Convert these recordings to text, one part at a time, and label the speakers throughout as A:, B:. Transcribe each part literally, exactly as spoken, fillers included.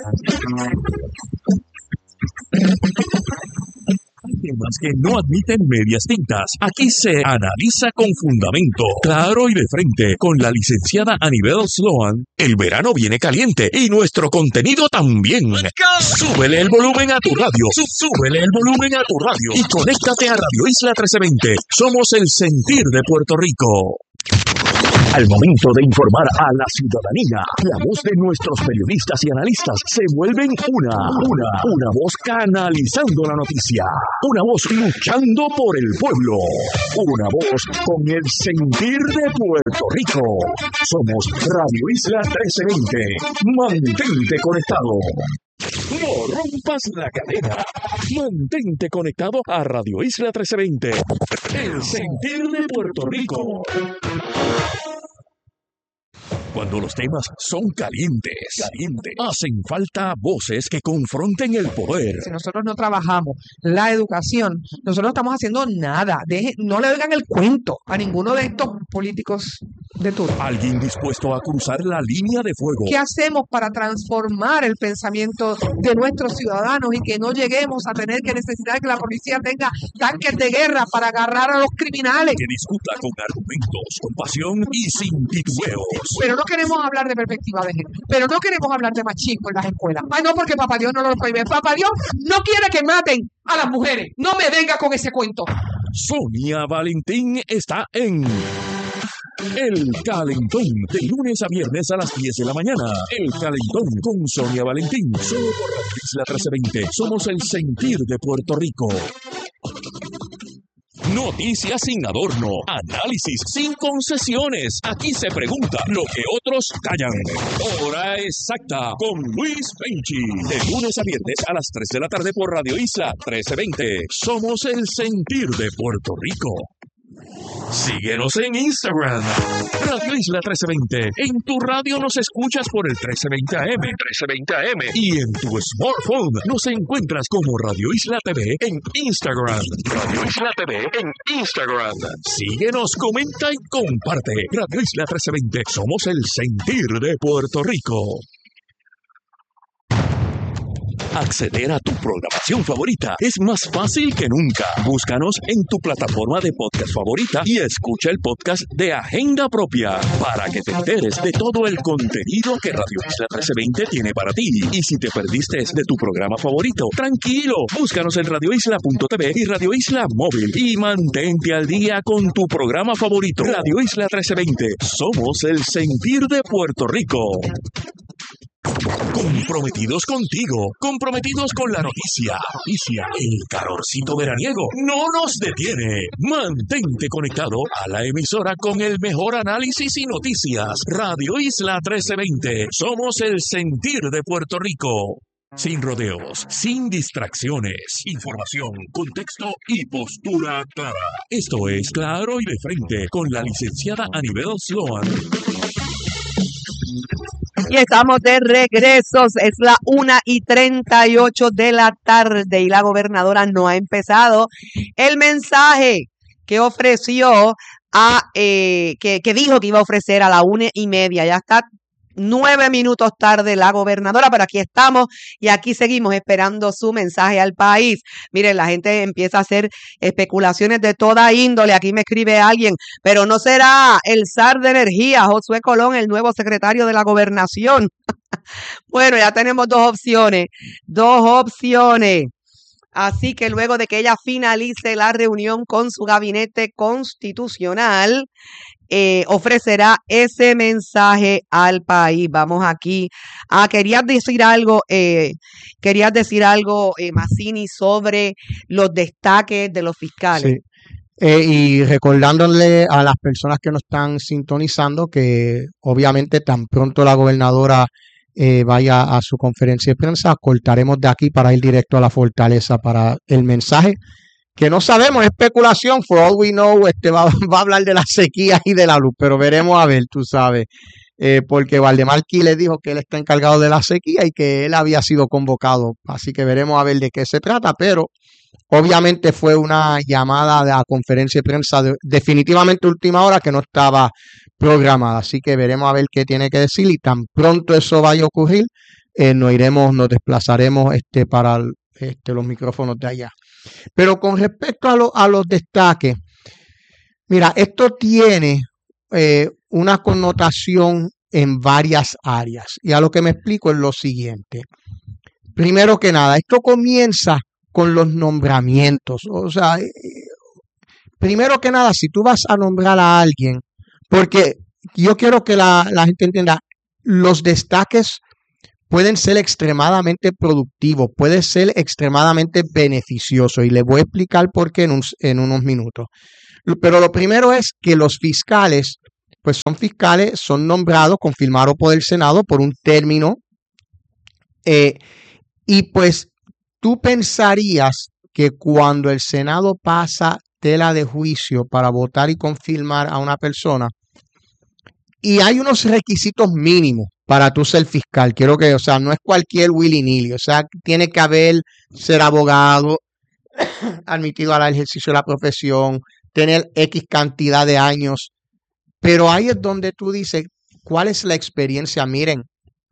A: Temas que no admiten medias tintas. Aquí se analiza con fundamento, claro y de frente, con la licenciada Anibel Sloan. El verano viene caliente y nuestro contenido también. Súbele el volumen a tu radio, súbele el volumen a tu radio y conéctate a Radio Isla trece veinte. Somos el sentir de Puerto Rico. Al momento de informar a la ciudadanía, la voz de nuestros periodistas y analistas se vuelven una, una, una voz canalizando la noticia, una voz luchando por el pueblo, una voz con el sentir de Puerto Rico. Somos Radio Isla trece veinte. Mantente conectado. No rompas la cadena. Mantente conectado a Radio Isla trece veinte. El sentir de Puerto Rico. Cuando los temas son calientes, calientes, hacen falta voces que confronten el poder.
B: Si nosotros no trabajamos la educación, nosotros no estamos haciendo nada. Deje, no le oigan el cuento a ninguno de estos políticos de turno.
A: Alguien dispuesto a cruzar la línea de fuego.
B: ¿Qué hacemos para transformar el pensamiento de nuestros ciudadanos y que no lleguemos a tener que necesitar que la policía tenga tanques de guerra para agarrar a los criminales?
A: Que discuta con argumentos, con pasión y sin titubeos.
B: Pero no queremos hablar de perspectiva de género, pero no queremos hablar de machismo en las escuelas. Ay, no, porque Papá Dios no lo prohíbe. Papá Dios no quiere que maten a las mujeres. No me venga con ese cuento.
A: Sonia Valentín está en El Calentón, de lunes a viernes a las diez de la mañana. El Calentón con Sonia Valentín, solo por Radio Isla trece veinte. Somos el sentir de Puerto Rico. Noticias sin adorno, análisis sin concesiones. Aquí se pregunta lo que otros callan. Hora exacta con Luis Penchi. De lunes a viernes a las tres de la tarde por Radio Isla trece veinte. Somos el sentir de Puerto Rico. Síguenos en Instagram, Radio Isla trece veinte. En tu radio nos escuchas por el trece veinte A M, trece veinte A M. Y en tu smartphone nos encuentras como Radio Isla T V en Instagram. Radio Isla T V en Instagram. Síguenos, comenta y comparte. Radio Isla trece veinte. Somos el sentir de Puerto Rico. Acceder a tu programación favorita es más fácil que nunca. Búscanos en tu plataforma de podcast favorita y escucha el podcast de Agenda Propia para que te enteres de todo el contenido que Radio Isla trece veinte tiene para ti. Y si te perdiste de tu programa favorito, tranquilo, búscanos en radio isla punto t v y Radio Isla Móvil y mantente al día con tu programa favorito. Radio Isla trece veinte. Somos el sentir de Puerto Rico. Comprometidos contigo, comprometidos con la noticia. Noticia, el calorcito veraniego no nos detiene. Mantente conectado a la emisora con el mejor análisis y noticias. Radio Isla trece veinte. Somos el sentir de Puerto Rico. Sin rodeos, sin distracciones. Información, contexto y postura clara. Esto es Claro y de Frente con la licenciada Anibel Sloan.
C: Y estamos de regreso, es la una y treinta y ocho de la tarde y la gobernadora no ha empezado el mensaje que ofreció a, eh, que, que dijo que iba a ofrecer a la una y media, ya está nueve minutos tarde la gobernadora, pero aquí estamos y aquí seguimos esperando su mensaje al país. Miren, la gente empieza a hacer especulaciones de toda índole. Aquí me escribe alguien, pero no será el zar de energía, Josué Colón, el nuevo secretario de la gobernación. Bueno, ya tenemos dos opciones, dos opciones. Así que luego de que ella finalice la reunión con su gabinete constitucional, Eh, ofrecerá ese mensaje al país. Vamos aquí. Ah, querías decir algo, eh, querías decir algo, eh, Mazzini, sobre los destaques de los fiscales.
D: Sí. Eh, y recordándole a las personas que nos están sintonizando que obviamente tan pronto la gobernadora eh, vaya a su conferencia de prensa, cortaremos de aquí para ir directo a la fortaleza para el mensaje. Que no sabemos, especulación, for all we know, este va, va a hablar de la sequía y de la luz, pero veremos a ver, tú sabes, eh, porque Valdemar Quiles dijo que él está encargado de la sequía y que él había sido convocado, así que veremos a ver de qué se trata, pero obviamente fue una llamada a la conferencia de prensa de, definitivamente última hora que no estaba programada, así que veremos a ver qué tiene que decir y tan pronto eso vaya a ocurrir, eh, nos iremos, nos desplazaremos este, para este, los micrófonos de allá. Pero con respecto a, lo, a los destaques, mira, esto tiene eh, una connotación en varias áreas. Y a lo que me explico es lo siguiente. Primero que nada, esto comienza con los nombramientos. O sea, eh, primero que nada, si tú vas a nombrar a alguien, porque yo quiero que la, la gente entienda, los destaques pueden ser extremadamente productivos, pueden ser extremadamente beneficiosos. Y les voy a explicar por qué en, un, en unos minutos. Pero lo primero es que los fiscales, pues son fiscales, son nombrados, confirmados por el Senado por un término. Eh, y pues tú pensarías que cuando el Senado pasa tela de juicio para votar y confirmar a una persona, y hay unos requisitos mínimos para tú ser fiscal. Quiero que, o sea, no es cualquier willy-nilly. O sea, tiene que haber, ser abogado, admitido al ejercicio de la profesión, tener X cantidad de años. Pero ahí es donde tú dices, ¿cuál es la experiencia? Miren,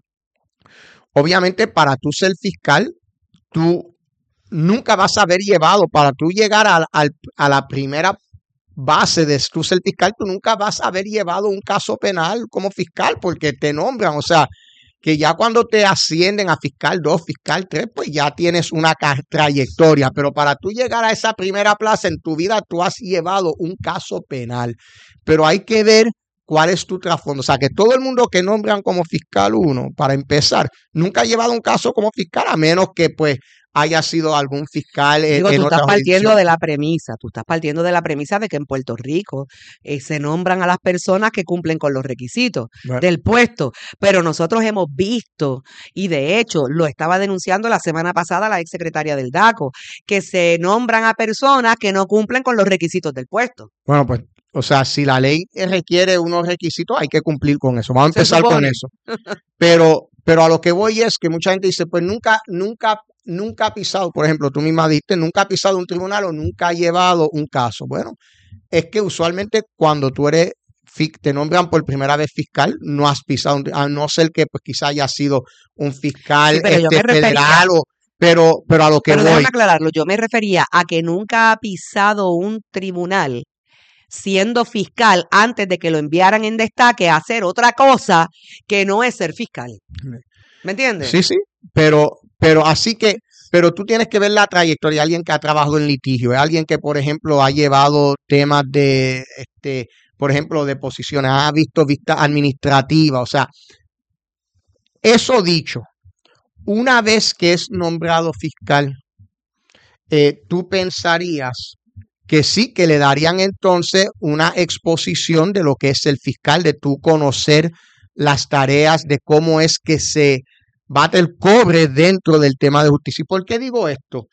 D: obviamente para tú ser fiscal, tú nunca vas a haber llevado, para tú llegar a, a, a la primera base de tú ser fiscal, tú nunca vas a haber llevado un caso penal como fiscal porque te nombran, o sea, que ya cuando te ascienden a fiscal dos, fiscal tres, pues ya tienes una trayectoria, pero para tú llegar a esa primera plaza en tu vida, tú has llevado un caso penal, pero hay que ver cuál es tu trasfondo, o sea, que todo el mundo que nombran como fiscal uno, para empezar, nunca ha llevado un caso como fiscal, a menos que pues haya sido algún fiscal en,
C: Digo, tú
D: en
C: estás
D: otra
C: partiendo
D: jurisdicción.
C: de la premisa, tú estás partiendo de la premisa de que en Puerto Rico eh, se nombran a las personas que cumplen con los requisitos
D: Bueno,
C: del puesto, pero nosotros hemos visto, y de hecho lo estaba denunciando la semana pasada la exsecretaria del DACO, que se nombran a personas que no cumplen con los requisitos del puesto.
D: bueno, pues, o sea, si la ley requiere unos requisitos, hay que cumplir con eso. Vamos a
C: Se
D: empezar con
C: supone.
D: eso. Pero, pero a lo que voy es que mucha gente dice, pues nunca, nunca, nunca ha pisado, por ejemplo, tú misma dijiste, nunca ha pisado un tribunal o nunca ha llevado un caso. Bueno, es que usualmente cuando tú eres, fi- te nombran por primera vez fiscal, no has pisado, un, a no ser que pues quizá haya sido un fiscal
C: Sí, pero yo
D: este,
C: me refería,
D: federal o, pero, pero a lo que
C: pero
D: voy,
C: déjame aclararlo, yo me refería a que nunca ha pisado un tribunal siendo fiscal antes de que lo enviaran en destaque a hacer otra cosa que no es ser fiscal. ¿Me entiendes?
D: sí, sí, pero, pero así que, pero tú tienes que ver la trayectoria de alguien que ha trabajado en litigio, es alguien que, por ejemplo, ha llevado temas de, este, por ejemplo, de posiciones, ha visto vista administrativa, o sea, eso dicho, una vez que es nombrado fiscal, eh, tú pensarías que sí, que le darían entonces una exposición de lo que es el fiscal, de tú conocer las tareas, de cómo es que se bate el cobre dentro del tema de justicia. ¿Y por qué digo esto?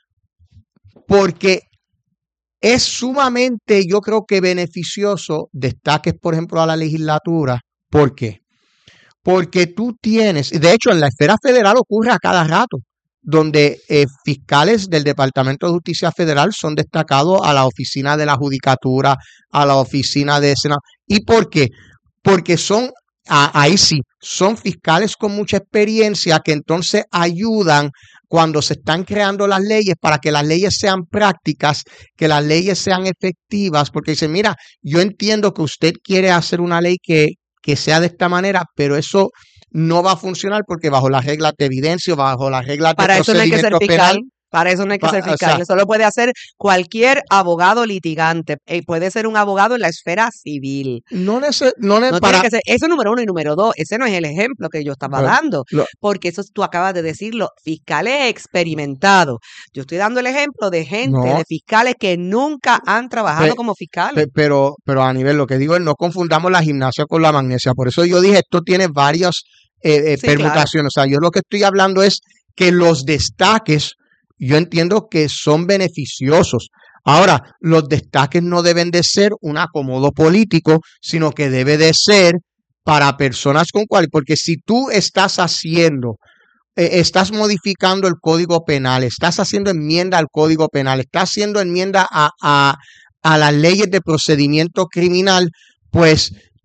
D: Porque es sumamente, yo creo que beneficioso, destaques, por ejemplo, a la legislatura. ¿Por qué? Porque tú tienes, de hecho, en la esfera federal ocurre a cada rato, donde eh, fiscales del Departamento de Justicia Federal son destacados a la oficina de la Judicatura, a la oficina de Senado. ¿Y por qué? Porque son, a, ahí sí, son fiscales con mucha experiencia que entonces ayudan cuando se están creando las leyes para que las leyes sean prácticas, que las leyes sean efectivas, porque dicen, mira, yo entiendo que usted quiere hacer una ley que, que sea de esta manera, pero eso no va a funcionar porque bajo las reglas de evidencia, bajo las reglas de
C: Para eso no hay que ser
D: procedimiento
C: fiscal.
D: penal,
C: Para eso no hay que
D: pa-
C: ser
D: o
C: fiscal.
D: sea,
C: Eso lo puede hacer cualquier abogado litigante. Eh, puede ser un abogado en la esfera civil.
D: no neces- no ne-
C: No tiene
D: para
C: que ser. Eso número uno y número dos. Ese no es el ejemplo que yo estaba
D: lo-
C: dando.
D: lo-
C: Porque eso tú acabas de decirlo. Fiscales experimentados. Yo estoy dando el ejemplo de gente,
D: no,
C: de fiscales que nunca han trabajado
D: pe-
C: como fiscales.
D: pe- pero, pero a nivel, lo que digo es no confundamos la gimnasia con la magnesia. Por eso yo dije, esto tiene varias eh, eh,
C: Sí, claro.
D: permutaciones. O sea, yo lo que estoy hablando es que los destaques, yo entiendo que son beneficiosos. Ahora, los destaques no deben de ser un acomodo político, sino que debe de ser para personas con cuales, porque si tú estás haciendo, eh, estás modificando el Código Penal, estás haciendo enmienda al Código Penal, estás haciendo enmienda a, a, a las leyes de procedimiento criminal, pues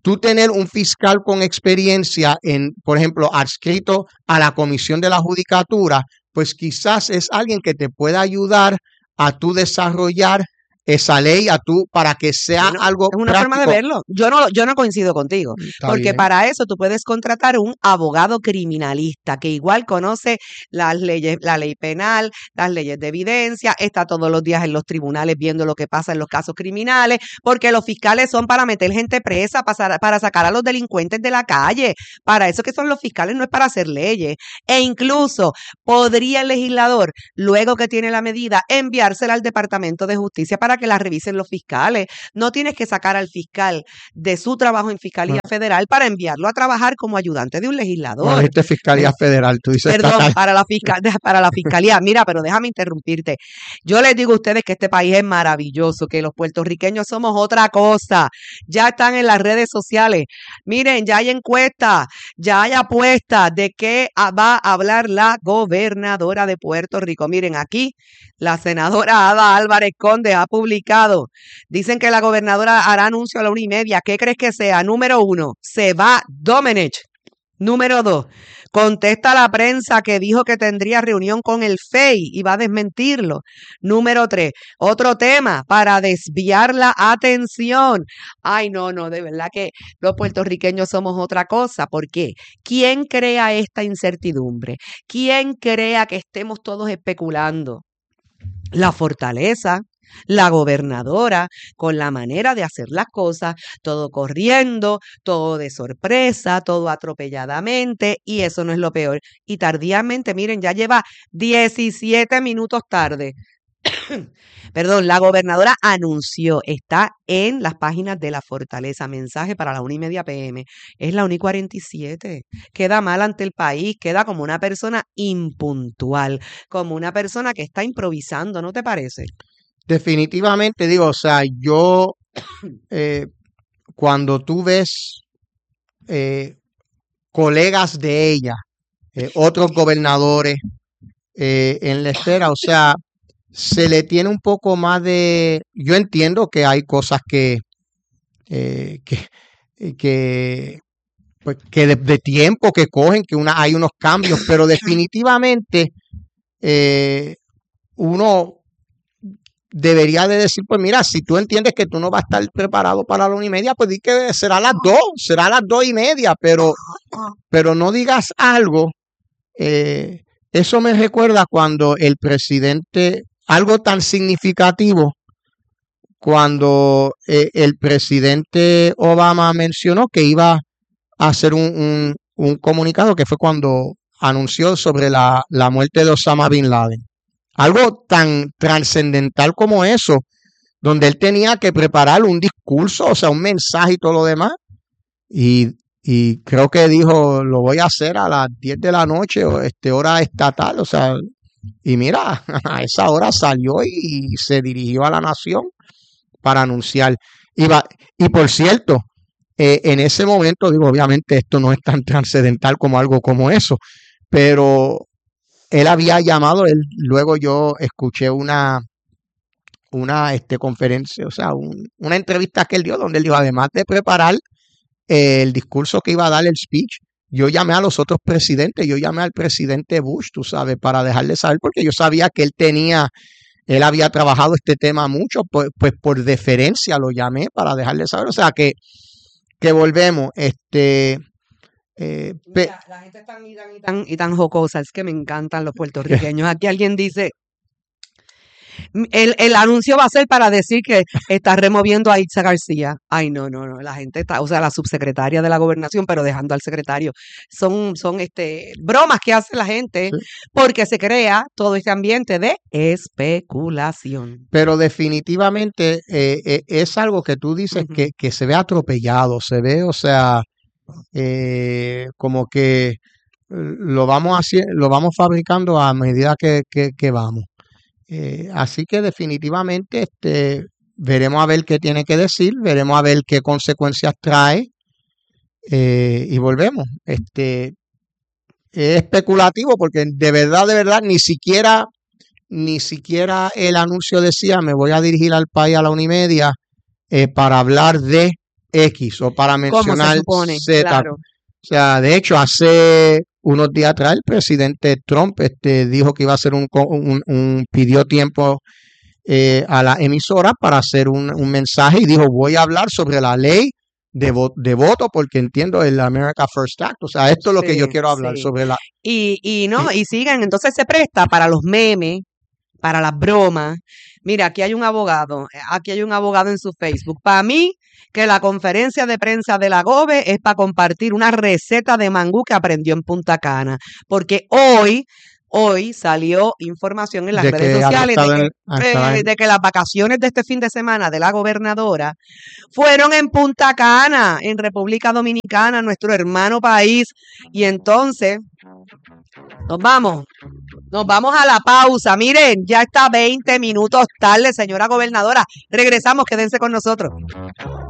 D: tú tener un fiscal con experiencia en, por ejemplo, adscrito a la Comisión de la Judicatura, pues quizás es alguien que te pueda ayudar a tú desarrollar esa ley, a tú, para que sea
C: Bueno,
D: algo
C: es una
D: práctico.
C: forma de verlo. Yo no, yo no coincido contigo,
D: Está
C: porque
D: bien.
C: para eso tú puedes contratar un abogado criminalista que igual conoce las leyes, la ley penal, las leyes de evidencia, está todos los días en los tribunales viendo lo que pasa en los casos criminales, porque los fiscales son para meter gente presa, para, para sacar a los delincuentes de la calle. Para eso que son los fiscales, no es para hacer leyes. E incluso podría el legislador, luego que tiene la medida, enviársela al Departamento de Justicia para que la revisen los fiscales. No tienes que sacar al fiscal de su trabajo en Fiscalía
D: Bueno,
C: Federal para enviarlo a trabajar como ayudante de un
D: bueno,
C: legislador.
D: dijiste Fiscalía
C: ¿Me-
D: Federal, tú dices
C: Perdón,
D: estatal.
C: para la fiscal, para la fiscalía. Mira, pero déjame interrumpirte. Yo les digo a ustedes que este país es maravilloso, que los puertorriqueños somos otra cosa. Ya están en las redes sociales. Miren, ya hay encuestas, ya hay apuestas de qué a- va a hablar la gobernadora de Puerto Rico. Miren, aquí la senadora Ada Álvarez Conde ha publicado. Dicen que la gobernadora hará anuncio a la una y media. ¿Qué crees que sea? Número uno, se va Domenech. Número dos, contesta a la prensa que dijo que tendría reunión con el F E I y va a desmentirlo. Número tres, otro tema para desviar la atención. Ay, no, no, de verdad que los puertorriqueños somos otra cosa. ¿Por qué? ¿Quién crea esta incertidumbre? ¿Quién crea que estemos todos especulando? La fortaleza, la gobernadora, con la manera de hacer las cosas, todo corriendo, todo de sorpresa, todo atropelladamente, y eso no es lo peor. Y tardíamente, miren, ya lleva diecisiete minutos tarde. Perdón, la gobernadora anunció, está en las páginas de la Fortaleza, mensaje para la una y media P M. Es la una y cuarenta y siete. Queda mal ante el país, queda como una persona impuntual, como una persona que está improvisando, ¿no te parece?
D: Definitivamente digo, o sea, yo eh, cuando tú ves eh, colegas de ella, eh, otros gobernadores eh, en la esfera, o sea, se le tiene un poco más de, yo entiendo que hay cosas que, eh, que, que, pues, que de, de tiempo que cogen, que una, hay unos cambios, pero definitivamente eh, uno debería de decir, pues mira, si tú entiendes que tú no vas a estar preparado para la una y media, pues di que será a las dos, será a las dos y media, pero, pero no digas algo. Eh, eso me recuerda cuando el presidente, algo tan significativo, cuando eh, el presidente Obama mencionó que iba a hacer un, un, un comunicado, que fue cuando anunció sobre la, la muerte de Osama Bin Laden. Algo tan trascendental como eso, donde él tenía que preparar un discurso, o sea, un mensaje y todo lo demás. Y, y creo que dijo, lo voy a hacer a las diez de la noche, o este, hora estatal, o sea, y mira, a esa hora salió y, y se dirigió a la nación para anunciar. Y, va, y por cierto, eh, en ese momento, digo, obviamente esto no es tan trascendental como algo como eso, pero él había llamado, él, luego yo escuché una, una este, conferencia, o sea, un, una entrevista que él dio, donde él dijo, además de preparar eh, el discurso que iba a dar, el speech, yo llamé a los otros presidentes, yo llamé al presidente Bush, tú sabes, para dejarle saber, porque yo sabía que él tenía, él había trabajado este tema mucho, pues, pues por deferencia lo llamé para dejarle saber, o sea, que, que volvemos, este... Eh, pe-
C: Mira, la gente es tan y tan y tan, y tan jocosa, es que me encantan los puertorriqueños. Aquí alguien dice, el, el anuncio va a ser para decir que está removiendo a Itza García. Ay, no, no, no, la gente está, o sea, la subsecretaria de la gobernación, pero dejando al secretario. Son, son este, bromas que hace la gente
D: Sí.
C: porque se crea todo este ambiente de especulación.
D: Pero definitivamente eh, eh, es algo que tú dices
C: Ujú.
D: que, que se ve atropellado, se ve, o sea, eh, como que eh, lo vamos haci- lo vamos fabricando a medida que, que, que vamos. Eh, así que definitivamente este, veremos a ver qué tiene que decir, veremos a ver qué consecuencias trae eh, y volvemos. Este, es especulativo porque de verdad, de verdad, ni siquiera, ni siquiera el anuncio decía me voy a dirigir al país a la una y media eh, para hablar de X o para
C: Como se
D: mencionar
C: supone,
D: Z.
C: claro.
D: O sea, de hecho, hace unos días atrás el presidente Trump este, dijo que iba a hacer un, co- un, un- pidió tiempo eh, a la emisora para hacer un, un mensaje y dijo, voy a hablar sobre la ley de, vo- de voto porque entiendo el America First Act. O sea, esto es lo que yo
C: Sí,
D: quiero hablar
C: sí.
D: sobre la...
C: Y, y no, y sigan, entonces se presta para los memes, para las bromas. Mira, aquí hay un abogado, eh, aquí hay un abogado en su Facebook. Para mí, que la conferencia de prensa de la GOBE es para compartir una receta de mangú que aprendió en Punta Cana. Porque hoy, hoy salió información en las
D: de
C: redes
D: que han
C: sociales de
D: estado
C: que,
D: en, han estado
C: eh,
D: en-
C: de que las vacaciones de este fin de semana de la gobernadora fueron en Punta Cana, en República Dominicana, nuestro hermano país. Y entonces, nos vamos. Nos vamos a la pausa. Miren, ya está veinte minutos tarde, señora gobernadora. Regresamos, quédense con nosotros.